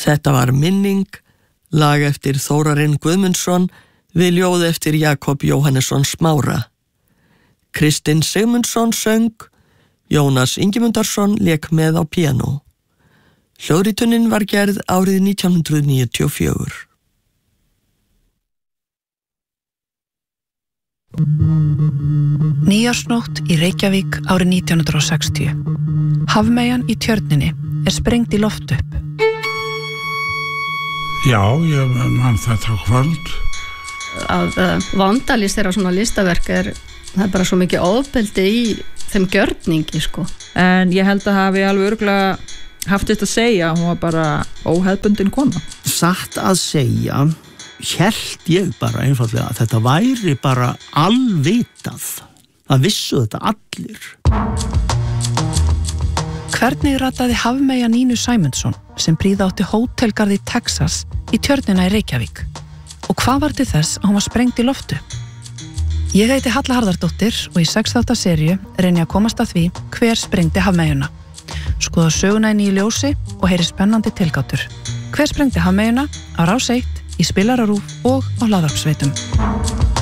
Þetta var Minning, lag eftir Þórarinn Guðmundsson við ljóð eftir Jakob Jóhannesson Smára. Kristinn Sigmundsson söng, Jónas Ingimundarsson lék með á píanó. Hljóðritunin var gerð árið 1994. Nýjársnótt í Reykjavík árið 1960. Hafmeyjan í Tjörninni sprengd í loft upp. Já, ég man þetta kvöld. Að vandalistera svona listaverk það er bara svo mikið ofbeldi í þeim gjörningi, sko. En ég held að hafi alveg örugglega haft þetta að segja, hún var bara óhefðbundin kona. Satt að segja, hélt ég bara einfaldlega að þetta væri bara alvitað. Það vissu þetta allir. Hvernig rataði hafmeyja Nínu Sæmundsson sem prýða átti hótelgarð í Texas í Tjörnina í Reykjavík? Og hvað var til þess að hún var sprengd í loftu? Ég heiti Halla Harðardóttir og í 6 þátta seríu reyni að komast að því hver sprengdi hafmeyjuna. Skoða söguna í nýju ljósi og heyri spennandi tilgátur. Hver sprengdi hafmeyjuna á Rás 1, í Spilararúf og á Hlaðvarpsveitum.